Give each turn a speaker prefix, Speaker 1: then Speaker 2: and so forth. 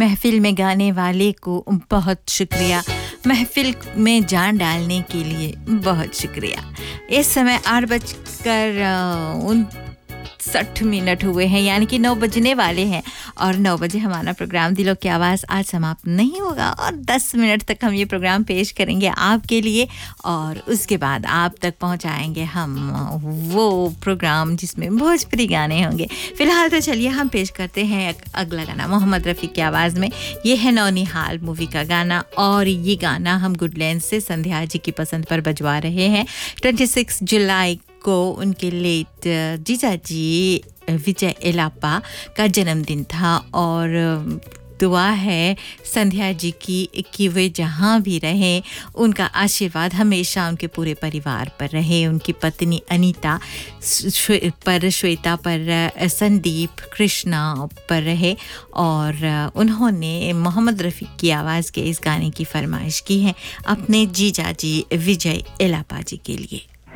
Speaker 1: महफिल में गाने वाले को बहुत शुक्रिया, महफिल में जान डालने के लिए बहुत शुक्रिया। इस समय 8:59 हुए हैं, यानी कि 9 बजने वाले हैं और 9 बजे हमारा प्रोग्राम दिलों की आवाज़ आज समाप्त नहीं होगा और 10 मिनट तक हम ये प्रोग्राम पेश करेंगे आपके लिए और उसके बाद आप तक पहुंचाएंगे हम वो प्रोग्राम जिसमें भोजपुरी गाने होंगे। फ़िलहाल तो चलिए हम पेश करते हैं अगला गाना मोहम्मद रफ़ी की आवाज़ में। ये है नौनिहाल मूवी का गाना और ये गाना हम गुडलैंड से संध्या जी की पसंद पर बजवा रहे हैं। 26 जुलाई को उनके लेट जीजा जी विजय एलापा का जन्मदिन था और दुआ है संध्या जी की कि वे जहाँ भी रहें उनका आशीर्वाद हमेशा उनके पूरे परिवार पर रहे, उनकी पत्नी अनीता पर, श्वेता पर, संदीप, कृष्णा पर रहे। और उन्होंने मोहम्मद रफ़ी की आवाज़ के इस गाने की फरमाइश की है अपने जीजा जी विजय एलापा जी के लिए।